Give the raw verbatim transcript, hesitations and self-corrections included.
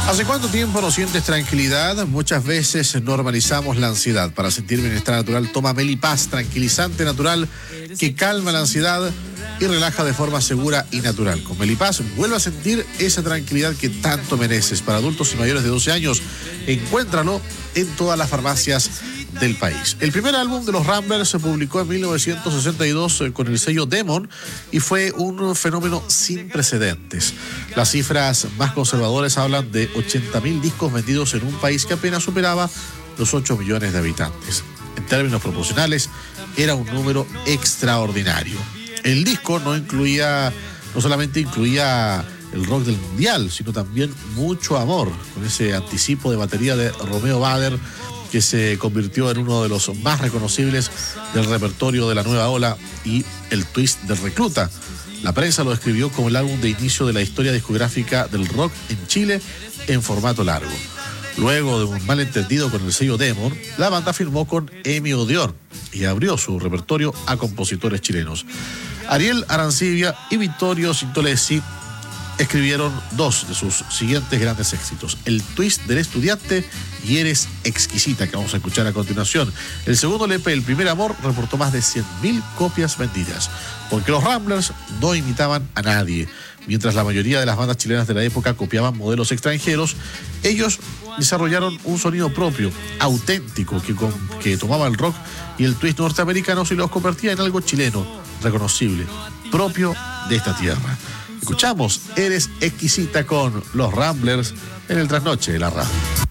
¿Hace cuánto tiempo no sientes tranquilidad? Muchas veces normalizamos la ansiedad. Para sentir bienestar natural, toma Melipaz, tranquilizante natural que calma la ansiedad y relaja de forma segura y natural. Con Melipaz vuelve a sentir esa tranquilidad que tanto mereces. Para adultos y mayores de doce años, encuéntralo en todas las farmacias del país. El primer álbum de los Ramblers se publicó en mil novecientos sesenta y dos con el sello Demon y fue un fenómeno sin precedentes. Las cifras más conservadoras hablan de ochenta mil discos vendidos en un país que apenas superaba los ocho millones de habitantes. En términos proporcionales, era un número extraordinario. El disco no incluía, no solamente incluía el rock del mundial, sino también mucho amor, con ese anticipo de batería de Romeo Bader, que se convirtió en uno de los más reconocibles del repertorio de la nueva ola, y el twist del Recluta. La prensa lo describió como el álbum de inicio de la historia discográfica del rock en Chile en formato largo. Luego de un malentendido con el sello Demon, la banda firmó con Emi Odeón y abrió su repertorio a compositores chilenos. Ariel Arancibia y Vittorio Sintolesi escribieron dos de sus siguientes grandes éxitos: El twist del estudiante y Eres exquisita, que vamos a escuchar a continuación. El segundo L P, El primer amor, reportó más de cien mil copias vendidas, porque los Ramblers no imitaban a nadie. Mientras la mayoría de las bandas chilenas de la época copiaban modelos extranjeros, ellos desarrollaron un sonido propio, auténtico, que, con, que tomaba el rock y el twist norteamericanos y los convertía en algo chileno, reconocible, propio de esta tierra. Escuchamos Eres exquisita con los Ramblers en el Trasnoche de la radio.